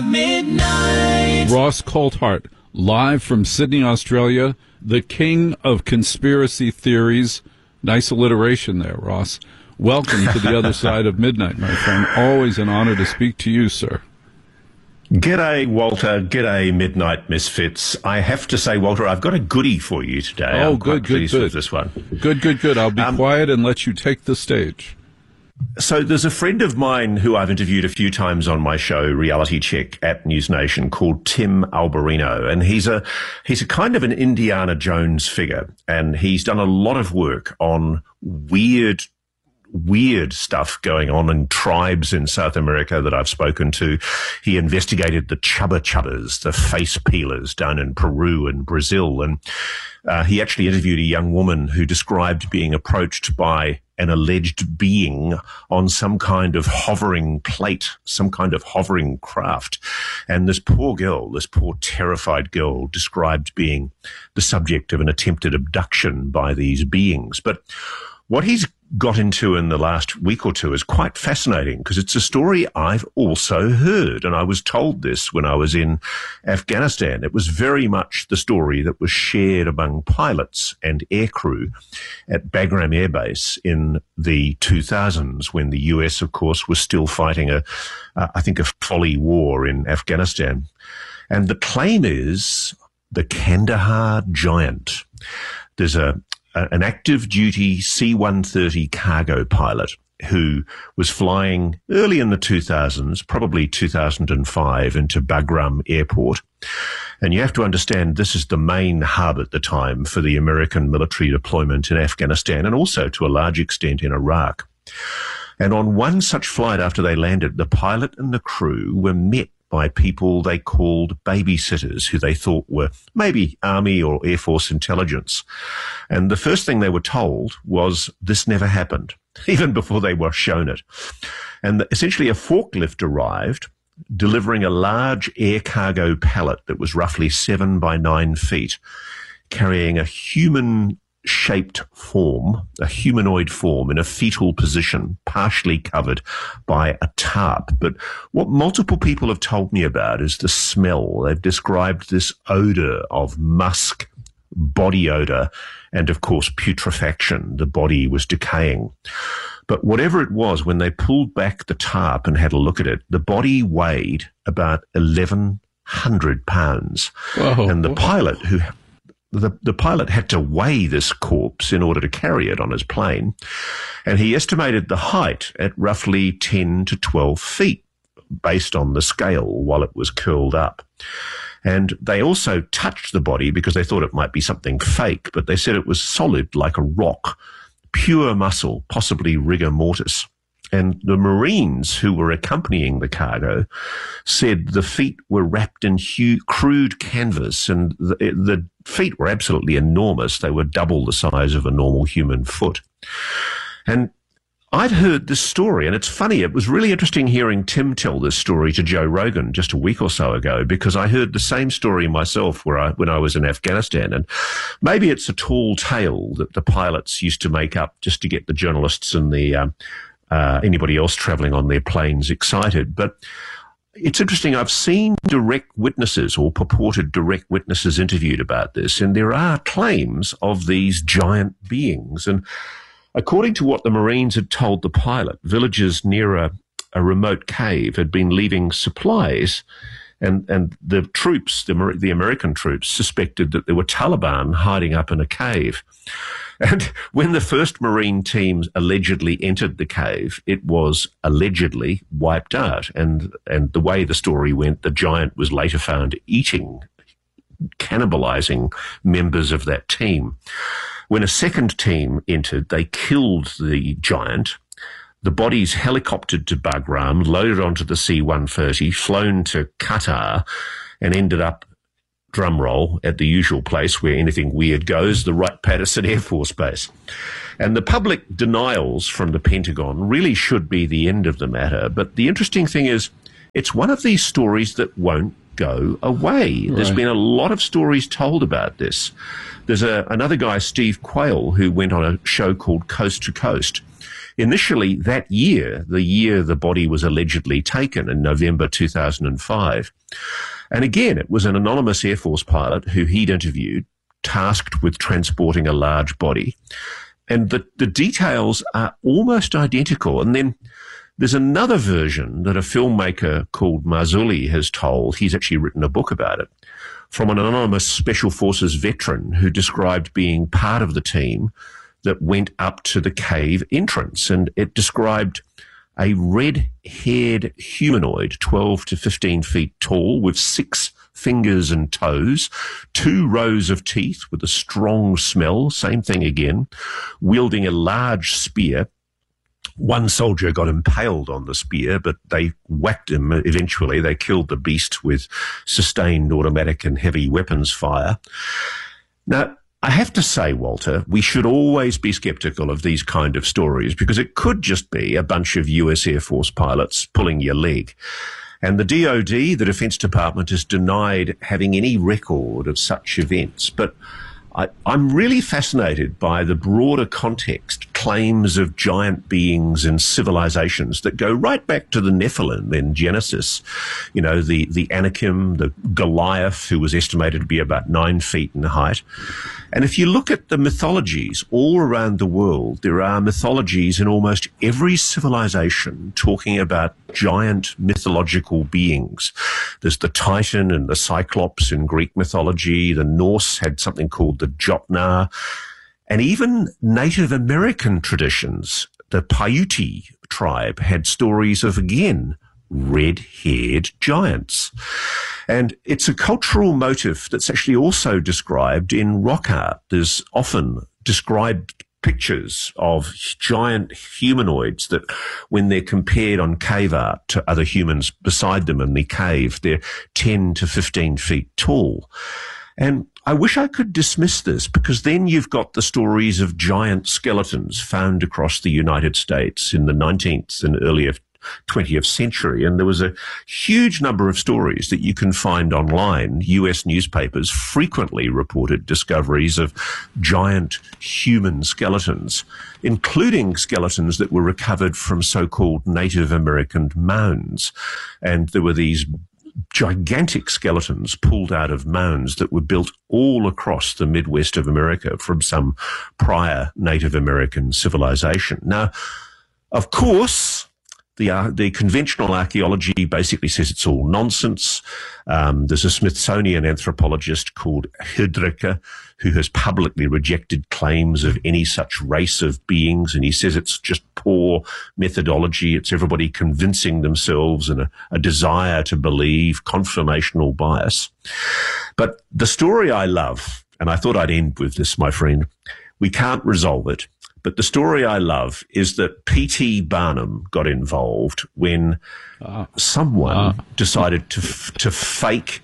Midnight. Ross Coulthart, live from Sydney, Australia, the king of conspiracy theories. Nice alliteration there, Ross. Welcome to the other side of midnight, my friend. Always an honor to speak to you, sir. G'day, Walter. G'day, Midnight Misfits. I have to say, Walter, I've got a goodie for you today. Oh, I'm quite pleased good. with this one. Good. I'll be quiet and let you take the stage. So there's a friend of mine who I've interviewed a few times on my show, Reality Check, at News Nation, called Tim Alberino. And he's a kind of an Indiana Jones figure. And he's done a lot of work on weird stuff going on in tribes in South America that I've spoken to. He investigated the chubba chubbas, the face peelers down in Peru and Brazil. And he actually interviewed a young woman who described being approached by an alleged being on some kind of hovering plate, some kind of hovering craft. And this poor terrified girl, described being the subject of an attempted abduction by these beings. But what he's got into in the last week or two is quite fascinating, because it's a story I've also heard, and I was told this when I was in Afghanistan. It was very much the story that was shared among pilots and aircrew at Bagram Air Base in the 2000s, when the US, of course, was still fighting a folly war in Afghanistan. And the claim is the Kandahar Giant. There's an active duty C-130 cargo pilot who was flying early in the 2000s, probably 2005, into Bagram Airport. And you have to understand, this is the main hub at the time for the American military deployment in Afghanistan, and also to a large extent in Iraq. And on one such flight after they landed, the pilot and the crew were met by people they called babysitters, who they thought were maybe Army or Air Force intelligence. And the first thing they were told was this never happened, even before they were shown it. And essentially a forklift arrived, delivering a large air cargo pallet that was roughly 7 by 9 feet, carrying a human-shaped form, a humanoid form in a fetal position, partially covered by a tarp. But what multiple people have told me about is the smell. They've described this odor of musk, body odor, and of course putrefaction. The body was decaying. But whatever it was, when they pulled back the tarp and had a look at it, the body weighed about 1,100 pounds. Whoa, and the pilot The pilot had to weigh this corpse in order to carry it on his plane, and he estimated the height at roughly 10 to 12 feet based on the scale while it was curled up. And they also touched the body because they thought it might be something fake, but they said it was solid like a rock, pure muscle, possibly rigor mortis. And the Marines who were accompanying the cargo said the feet were wrapped in crude canvas, and the feet were absolutely enormous. They were double the size of a normal human foot. And I'd heard this story, and it's funny, it was really interesting hearing Tim tell this story to Joe Rogan just a week or so ago, because I heard the same story myself when I was in Afghanistan. And maybe it's a tall tale that the pilots used to make up just to get the journalists and the anybody else traveling on their planes excited. But it's interesting. I've seen direct witnesses or purported direct witnesses interviewed about this, and there are claims of these giant beings. And according to what the Marines had told the pilot, villagers near a remote cave had been leaving supplies, and the troops, the American troops, suspected that there were Taliban hiding up in a cave. And when the first Marine team allegedly entered the cave, it was allegedly wiped out. And the way the story went, the giant was later found cannibalizing members of that team. When a second team entered, they killed the giant. The bodies helicoptered to Bagram, loaded onto the C-130, flown to Qatar, and ended up, drumroll, at the usual place where anything weird goes, the Wright-Patterson Air Force Base. And the public denials from the Pentagon really should be the end of the matter. But the interesting thing is, it's one of these stories that won't go away. Right. There's been a lot of stories told about this. There's another guy, Steve Quayle, who went on a show called Coast to Coast, initially that year, the year the body was allegedly taken in November 2005. And again, it was an anonymous Air Force pilot who he'd interviewed, tasked with transporting a large body. And the details are almost identical. And then there's another version that a filmmaker called Marzulli has told. He's actually written a book about it, from an anonymous Special Forces veteran who described being part of the team that went up to the cave entrance. And it described a red-haired humanoid, 12 to 15 feet tall, with 6 fingers and toes, 2 rows of teeth with a strong smell, same thing again, wielding a large spear. One soldier got impaled on the spear, but they whacked him eventually. They killed the beast with sustained automatic and heavy weapons fire. Now, I have to say, Walter, we should always be skeptical of these kind of stories because it could just be a bunch of US Air Force pilots pulling your leg. And the DOD, the Defense Department, has denied having any record of such events. But I'm really fascinated by the broader context, claims of giant beings and civilizations that go right back to the Nephilim in Genesis. You know, the Anakim, the Goliath, who was estimated to be about 9 feet in height. And if you look at the mythologies all around the world, there are mythologies in almost every civilization talking about giant mythological beings. There's the Titan and the Cyclops in Greek mythology. The Norse had something called the Jotnar. And even Native American traditions, the Paiute tribe had stories of, again, red-haired giants. And it's a cultural motif that's actually also described in rock art. There's often described pictures of giant humanoids that, when they're compared on cave art to other humans beside them in the cave, they're 10 to 15 feet tall. And I wish I could dismiss this, because then you've got the stories of giant skeletons found across the United States in the 19th and earlier 20th century. And there was a huge number of stories that you can find online. US newspapers frequently reported discoveries of giant human skeletons, including skeletons that were recovered from so-called Native American mounds. And there were these gigantic skeletons pulled out of mounds that were built all across the Midwest of America from some prior Native American civilization. Now, of course, the conventional archaeology basically says it's all nonsense. There's a Smithsonian anthropologist called Hrdlicka who has publicly rejected claims of any such race of beings, and he says it's just poor methodology. It's everybody convincing themselves and a desire to believe, confirmational bias. But the story I love, and I thought I'd end with this, my friend, we can't resolve it, but the story I love is that P.T. Barnum got involved when someone decided to fake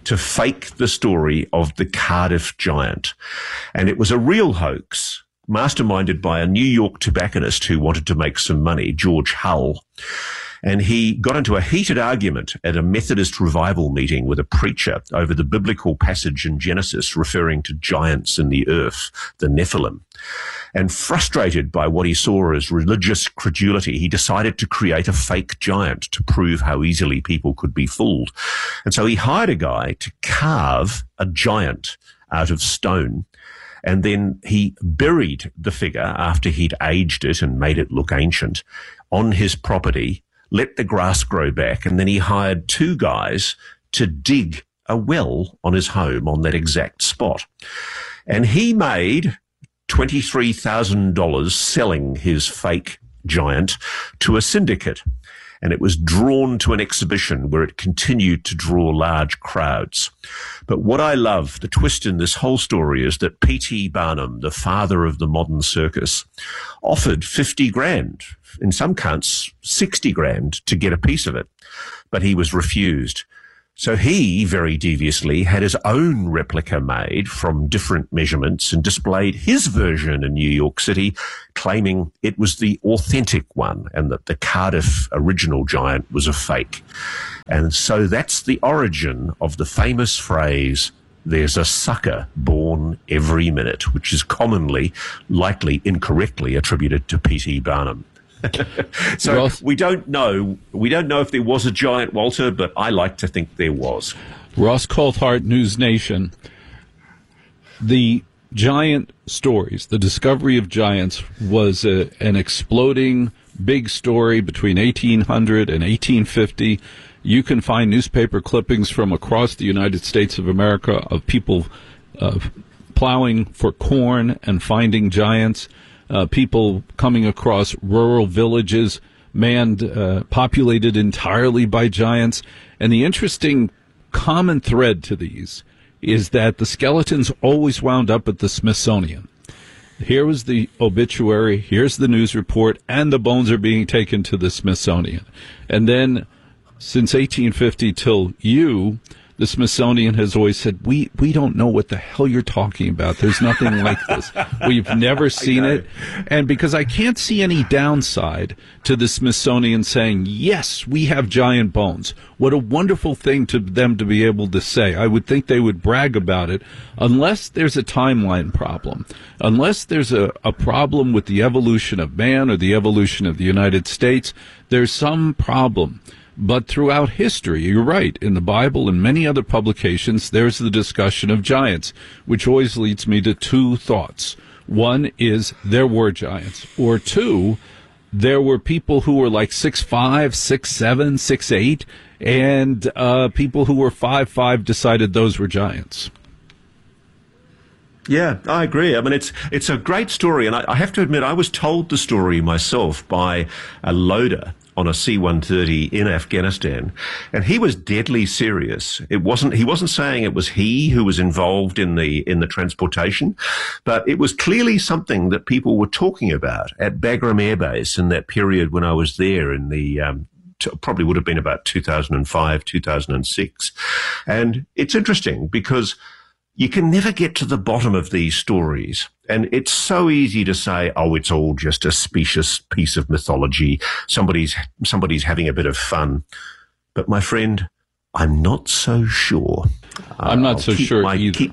the story of the Cardiff Giant. And it was a real hoax, masterminded by a New York tobacconist who wanted to make some money, George Hull. And he got into a heated argument at a Methodist revival meeting with a preacher over the biblical passage in Genesis referring to giants in the earth, the Nephilim. And frustrated by what he saw as religious credulity, he decided to create a fake giant to prove how easily people could be fooled. And so he hired a guy to carve a giant out of stone. And then he buried the figure after he'd aged it and made it look ancient on his property, let the grass grow back, and then he hired 2 guys to dig a well on his home on that exact spot. And he made $23,000 selling his fake giant to a syndicate. And it was drawn to an exhibition where it continued to draw large crowds. But what I love, the twist in this whole story, is that P.T. Barnum, the father of the modern circus, offered 50 grand, in some counts 60 grand, to get a piece of it. But he was refused. So he, very deviously, had his own replica made from different measurements and displayed his version in New York City, claiming it was the authentic one and that the Cardiff original giant was a fake. And so that's the origin of the famous phrase, "There's a sucker born every minute," which is commonly, likely incorrectly, attributed to P.T. Barnum. So Ross, we don't know. We don't know if there was a giant, Walter, but I like to think there was. Ross Coulthart, News Nation. The giant stories, the discovery of giants, was an exploding big story between 1800 and 1850. You can find newspaper clippings from across the United States of America of people plowing for corn and finding giants, people coming across rural villages populated entirely by giants. And the interesting common thread to these is that the skeletons always wound up at the Smithsonian. Here was the obituary, here's the news report, and the bones are being taken to the Smithsonian. And then, since 1850 till the Smithsonian has always said, we don't know what the hell you're talking about. There's nothing like this. We've never seen it. And because I can't see any downside to the Smithsonian saying, yes, we have giant bones. What a wonderful thing to them to be able to say. I would think they would brag about it, unless there's a timeline problem, unless there's a problem with the evolution of man or the evolution of the United States. There's some problem. But throughout history, you're right, in the Bible and many other publications, there's the discussion of giants, which always leads me to two thoughts. One is there were giants, or two, there were people who were like 6'5", 6'7", 6'8", and people who were 5'5" decided those were giants. Yeah, I agree. I mean, it's a great story, and I have to admit, I was told the story myself by a loader on a C-130 in Afghanistan, and he was deadly serious. He wasn't saying it was he who was involved in the transportation, but it was clearly something that people were talking about at Bagram Air Base in that period when I was there in the probably would have been about 2005, 2006. And it's interesting because you can never get to the bottom of these stories. And it's so easy to say, oh, it's all just a specious piece of mythology. Somebody's having a bit of fun. But my friend, I'm not so sure. I'm not so sure either.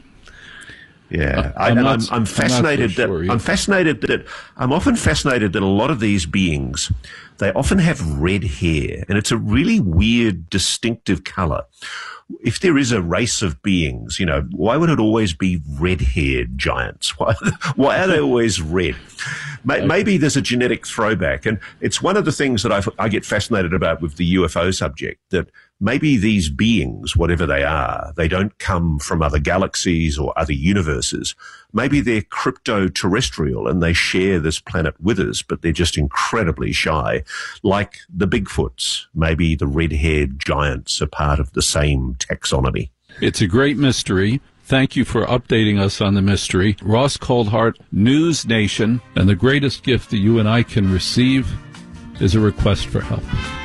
I'm fascinated I'm often fascinated that a lot of these beings, they often have red hair, and it's a really weird, distinctive color. If there is a race of beings, why would it always be red-haired giants? Why are they always red? Maybe there's a genetic throwback, and it's one of the things that I get fascinated about with the UFO subject, that maybe these beings, whatever they are, they don't come from other galaxies or other universes. Maybe they're crypto-terrestrial and they share this planet with us, but they're just incredibly shy, like the Bigfoots. Maybe the red-haired giants are part of the same taxonomy. It's a great mystery. Thank you for updating us on the mystery. Ross Coulthart, News Nation, and the greatest gift that you and I can receive is a request for help.